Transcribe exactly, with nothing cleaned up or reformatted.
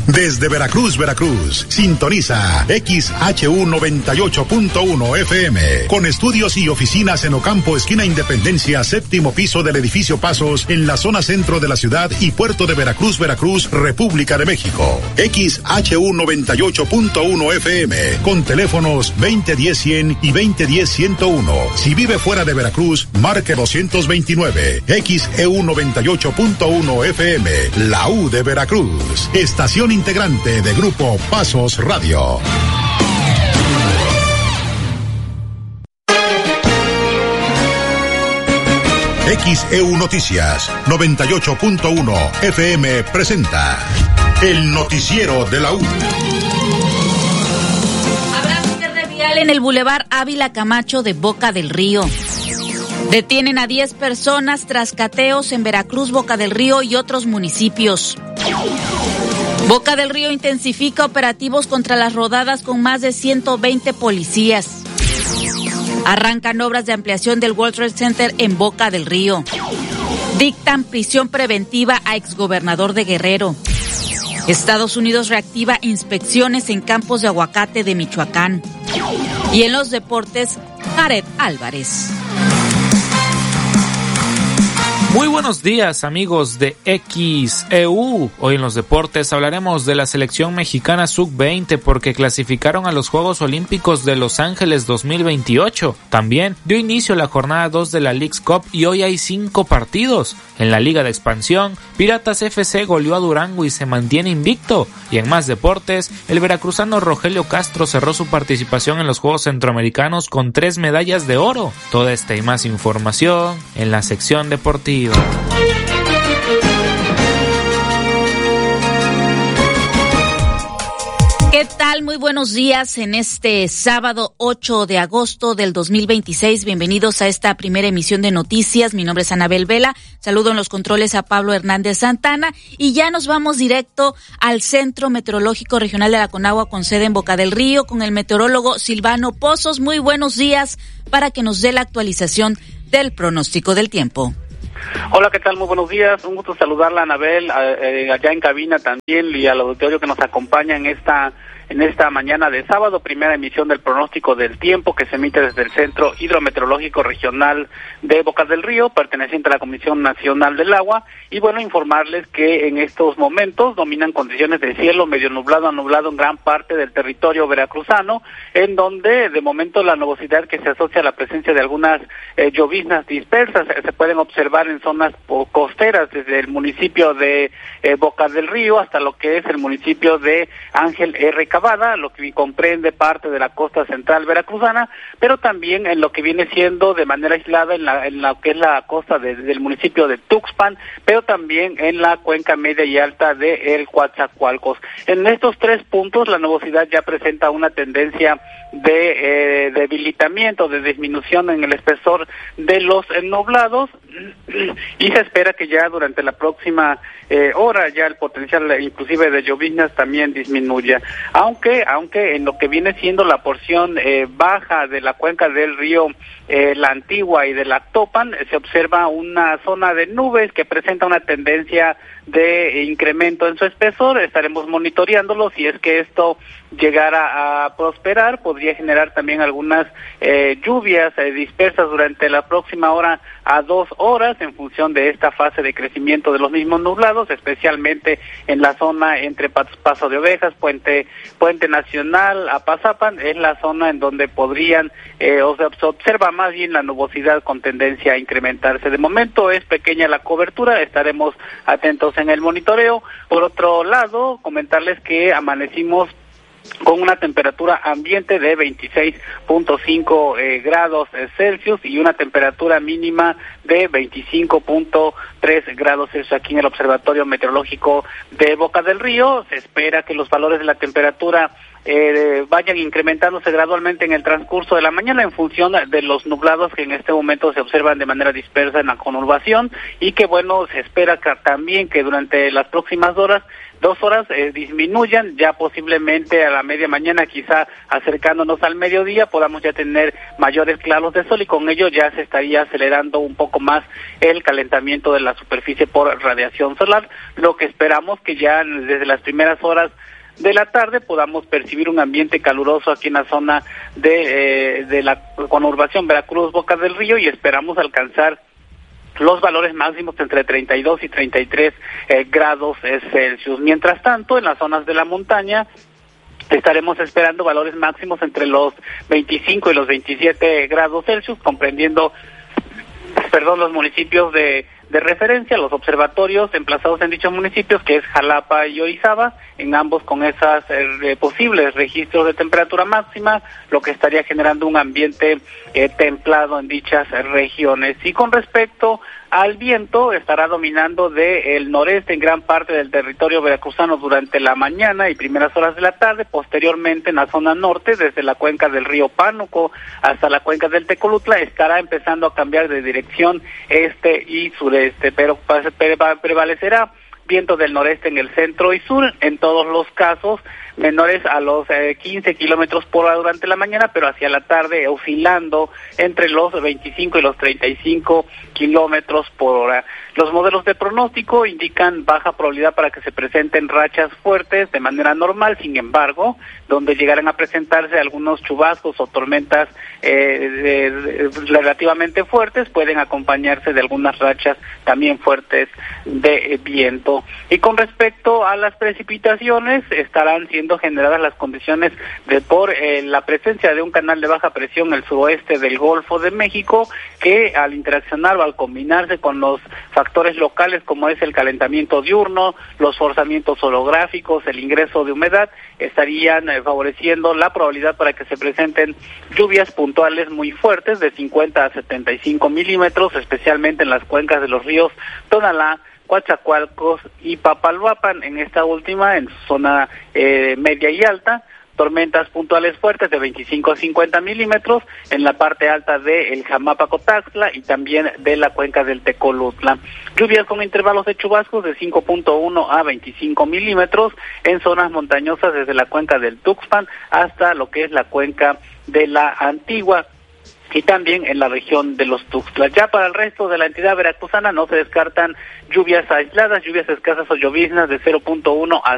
Desde Veracruz, Veracruz, sintoniza X H U noventa y ocho punto uno F M, con estudios y oficinas en Ocampo, esquina Independencia, séptimo piso del edificio Pasos, en la zona centro de la ciudad y puerto de Veracruz, Veracruz, República de México. X H U noventa y ocho punto uno F M, con teléfonos veinte diez cien y veinte diez ciento uno. Si vive fuera de Veracruz, marque doscientos veintinueve. X E U noventa y ocho punto uno F M, la U de Veracruz. Estación integrante de Grupo Pasos Radio. X E U Noticias noventa y ocho punto uno F M presenta el noticiero de la U. Habrá cierre vial en el Boulevard Ávila Camacho de Boca del Río. Detienen a diez personas tras cateos en Veracruz, Boca del Río y otros municipios. Boca del Río intensifica operativos contra las rodadas con más de ciento veinte policías. Arrancan obras de ampliación del World Trade Center en Boca del Río. Dictan prisión preventiva a exgobernador de Guerrero. Estados Unidos reactiva inspecciones en campos de aguacate de Michoacán. Y en los deportes, Jared Álvarez. Muy buenos días, amigos de X E U. Hoy en los deportes hablaremos de la selección mexicana sub veinte porque clasificaron a los Juegos Olímpicos de Los Ángeles dos mil veintiocho. También dio inicio la jornada dos de la Leagues Cup y hoy hay cinco partidos. En la Liga de Expansión, Piratas F C goleó a Durango y se mantiene invicto. Y en más deportes, el veracruzano Rogelio Castro cerró su participación en los Juegos Centroamericanos con tres medallas de oro. Toda esta y más información en la sección deportiva. ¿Qué tal? Muy buenos días en este sábado ocho de agosto del dos mil veintiséis. Bienvenidos a esta primera emisión de noticias. Mi nombre es Anabel Vela. Saludo en los controles a Pablo Hernández Santana y ya nos vamos directo al Centro Meteorológico Regional de la Conagua con sede en Boca del Río con el meteorólogo Silvano Pozos. Muy buenos días para que nos dé la actualización del pronóstico del tiempo. Hola, ¿qué tal? Muy buenos días. Un gusto saludarla, Anabel, eh, allá en cabina también y al auditorio que nos acompaña en esta en esta mañana de sábado, primera emisión del pronóstico del tiempo que se emite desde el Centro Hidrometeorológico Regional de Boca del Río, perteneciente a la Comisión Nacional del Agua. Y bueno, informarles que en estos momentos dominan condiciones de cielo medio nublado a nublado en gran parte del territorio veracruzano, en donde de momento la nubosidad que se asocia a la presencia de algunas eh, lloviznas dispersas se pueden observar en zonas costeras, desde el municipio de eh, Boca del Río hasta lo que es el municipio de Ángel R. Cavada, lo que comprende parte de la costa central veracruzana, pero también en lo que viene siendo de manera aislada en la en lo que es la costa de, del municipio de Tuxpan, pero también en la cuenca media y alta de El Coatzacoalcos. En estos tres puntos la nubosidad ya presenta una tendencia de eh, debilitamiento, de disminución en el espesor de los eh, nublados, y se espera que ya durante la próxima eh, hora ya el potencial inclusive de lloviznas también disminuya, aunque aunque en lo que viene siendo la porción eh, baja de la cuenca del río eh, La Antigua y del Actopan, eh, se observa una zona de nubes que presenta una tendencia de incremento en su espesor. Estaremos monitoreándolo. Si es que esto llegara a prosperar, podría generar también algunas eh, lluvias eh, dispersas durante la próxima hora a dos horas en función de esta fase de crecimiento de los mismos nublados, especialmente en la zona entre Paso de Ovejas, Puente Puente Nacional, Apazapan, es la zona en donde podrían, eh, o sea, se observa más bien la nubosidad con tendencia a incrementarse. De momento es pequeña la cobertura, estaremos atentos en el monitoreo. Por otro lado, comentarles que amanecimos con una temperatura ambiente de veintiséis punto cinco eh, grados Celsius y una temperatura mínima de veinticinco punto tres grados Celsius aquí en el Observatorio Meteorológico de Boca del Río. Se espera que los valores de la temperatura eh, vayan incrementándose gradualmente en el transcurso de la mañana en función de los nublados que en este momento se observan de manera dispersa en la conurbación, y que bueno, se espera que también que durante las próximas horas dos horas eh, disminuyan, ya posiblemente a la media mañana, quizá acercándonos al mediodía, podamos ya tener mayores claros de sol, y con ello ya se estaría acelerando un poco más el calentamiento de la superficie por radiación solar, lo que esperamos que ya desde las primeras horas de la tarde podamos percibir un ambiente caluroso aquí en la zona de, eh, de la conurbación Veracruz, Boca del Río, y esperamos alcanzar los valores máximos entre treinta y dos y treinta y tres eh, grados Celsius. Mientras tanto, en las zonas de la montaña estaremos esperando valores máximos entre los veinticinco y los veintisiete grados Celsius, comprendiendo, perdón, los municipios de de referencia, los observatorios emplazados en dichos municipios, que es Jalapa y Orizaba, en ambos con esas eh, posibles registros de temperatura máxima, lo que estaría generando un ambiente eh, templado en dichas regiones. Y con respecto al viento, estará dominando del noreste en gran parte del territorio veracruzano durante la mañana y primeras horas de la tarde, posteriormente en la zona norte, desde la cuenca del río Pánuco hasta la cuenca del Tecolutla, estará empezando a cambiar de dirección este y sureste, pero prevalecerá viento del noreste en el centro y sur, en todos los casos menores a los eh, quince kilómetros por hora durante la mañana, pero hacia la tarde oscilando entre los veinticinco y los treinta y cinco kilómetros por hora. Los modelos de pronóstico indican baja probabilidad para que se presenten rachas fuertes de manera normal, sin embargo, donde llegarán a presentarse algunos chubascos o tormentas eh, de, de, relativamente fuertes, pueden acompañarse de algunas rachas también fuertes de eh, viento. Y con respecto a las precipitaciones, estarán siendo generadas las condiciones de por eh, la presencia de un canal de baja presión en el suroeste del Golfo de México, que al interaccionar o al combinarse con los factores locales como es el calentamiento diurno, los forzamientos orográficos, el ingreso de humedad, estarían eh, favoreciendo la probabilidad para que se presenten lluvias puntuales muy fuertes de cincuenta a setenta y cinco milímetros, especialmente en las cuencas de los ríos Tonalá, Coatzacoalcos y Papaloapan, en esta última en zona eh, media y alta, tormentas puntuales fuertes de veinticinco a cincuenta milímetros en la parte alta de el Jamapa-Cotaxtla y también de la cuenca del Tecolutla. Lluvias con intervalos de chubascos de cinco punto uno a veinticinco milímetros en zonas montañosas desde la cuenca del Tuxpan hasta lo que es la cuenca de la Antigua, y también en la región de los Tuxtlas. Ya para el resto de la entidad veracruzana no se descartan lluvias aisladas, lluvias escasas o lloviznas de cero punto uno a